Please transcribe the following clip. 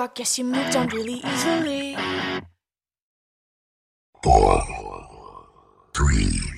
I guess you moved on really easily. 4, 3,